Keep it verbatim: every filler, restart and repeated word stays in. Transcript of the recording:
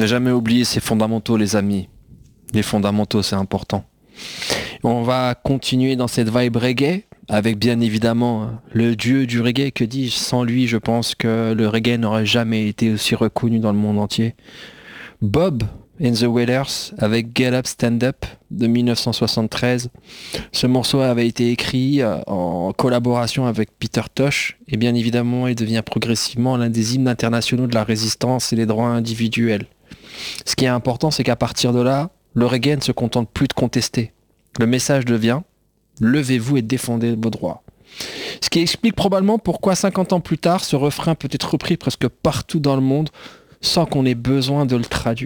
Ne jamais oublier ses fondamentaux, les amis. Les fondamentaux, c'est important. On va continuer dans cette vibe reggae, avec bien évidemment le dieu du reggae, que dis-je, sans lui, je pense que le reggae n'aurait jamais été aussi reconnu dans le monde entier. Bob and the Wailers avec Get Up Stand Up de mille neuf cent soixante-treize. Ce morceau avait été écrit en collaboration avec Peter Tosh et bien évidemment il devient progressivement l'un des hymnes internationaux de la résistance et des droits individuels. Ce qui est important, c'est qu'à partir de là, le reggae ne se contente plus de contester. Le message devient « Levez-vous et défendez vos droits ». Ce qui explique probablement pourquoi cinquante ans plus tard, ce refrain peut être repris presque partout dans le monde sans qu'on ait besoin de le traduire.